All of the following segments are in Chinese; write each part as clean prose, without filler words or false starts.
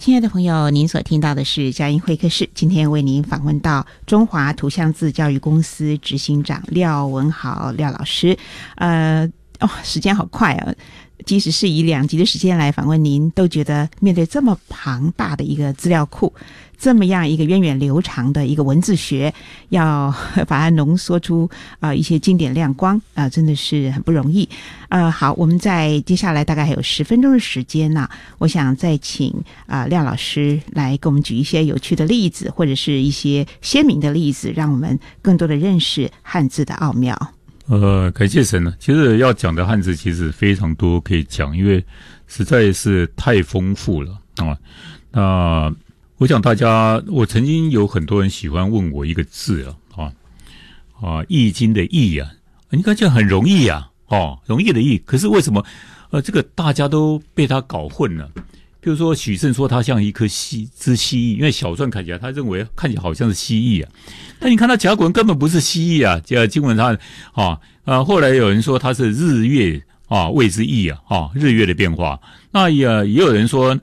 亲爱的朋友，您所听到的是佳音会客室，今天为您访问到中华图像字教育公司执行长廖文豪廖老师。时间好快啊！即使是以2集的时间来访问您，都觉得面对这么庞大的一个资料库，这么样一个源远流长的一个文字学，要把它浓缩出一些经典亮光真的是很不容易。好，我们在接下来大概还有10分钟的时间呢，我想再请廖老师来给我们举一些有趣的例子，或者是一些鲜明的例子，让我们更多的认识汉字的奥妙。 感谢神了。其实要讲的汉字其实非常多可以讲，因为实在是太丰富了啊。那我想我曾经有很多人喜欢问我一个字易经的易啊，你看这很容易啊，容易的易，可是为什么这个大家都被他搞混了？比如说许慎说他像一颗只蜥蜴，因为小篆看起来他认为看起来好像是蜥蜴啊，但你看他甲骨文根本不是蜥蜴啊，经文上后来有人说他是日月谓之易日月的变化。那也有人说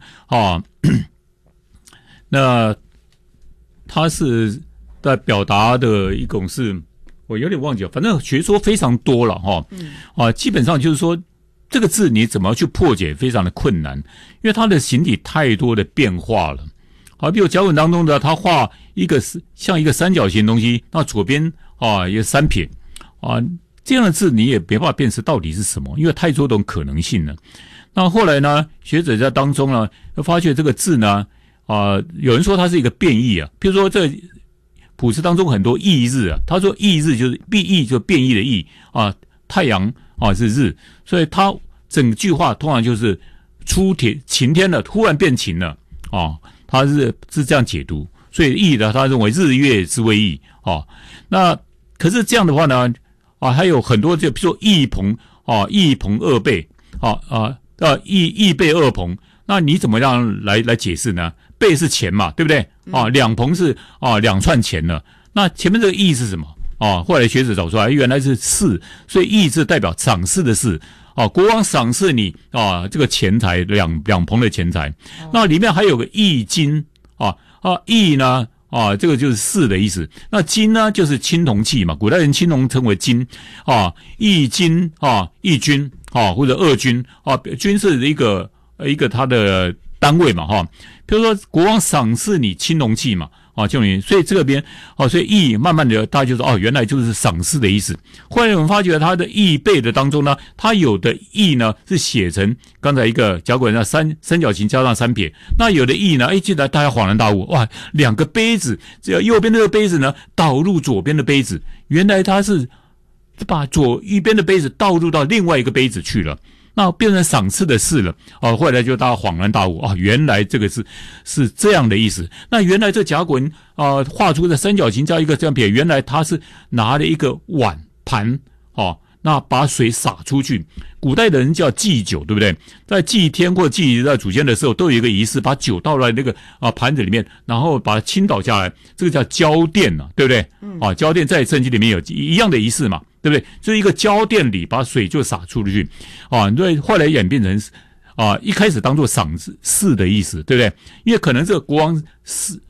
那他是在表达的一种是，我有点忘记了，反正学说非常多了基本上就是说这个字你怎么去破解非常的困难，因为它的形体太多的变化了。比如甲骨文当中的他画一个像一个三角形的东西，那左边一个3撇这样的字你也没办法辨识到底是什么，因为太多种可能性了。那后来呢，学者在当中呢发觉这个字呢有人说它是一个变异啊，譬如说这卜辞当中很多异日啊，他说异日就是异就变异的异太阳是日，所以它整句话通常就是晴天了，突然变晴了他是这样解读，所以易的他认为日月之谓易那可是这样的话呢还有很多，就比如说一朋二倍一倍二朋，那你怎么样来解释呢？倍是钱嘛，对不对两朋是2串钱了，那前面这个易是什么后来学者找出来原来是士，所以易字代表赏识的士国王赏识你这个钱财两朋的钱财。那里面还有个易经易呢这个就是士的意思。那金呢就是青铜器嘛，古代人青铜称为金易经易军或者二军军是一个它的单位嘛比如说国王赏识你青铜器嘛所以这边所以易慢慢的大家就说原来就是赏识的意思。后来我们发觉它的易背的当中呢，它有的易呢是写成刚才一个甲骨文的三角形加上3撇，那有的易呢记得大家恍然大悟，哇，2个杯子，只要右边这个杯子呢导入左边的杯子，原来它是把一边的杯子倒入到另外一个杯子去了，那变成赏赐的事了后来就大家恍然大悟原来这个是这样的意思。那原来这甲骨文画出的三角形加一个这样撇，原来他是拿了一个碗盘那把水洒出去。古代的人叫祭酒，对不对？在祭天或祭在祖先的时候，都有一个仪式，把酒倒到那个盘子里面，然后把它倾倒下来，这个叫浇奠对不对？浇奠在圣经里面有一样的仪式嘛，对不对？就是一个浇奠礼，把水就洒出去所以后来演变成一开始当作赏赐的意思，对不对？因为可能这个国王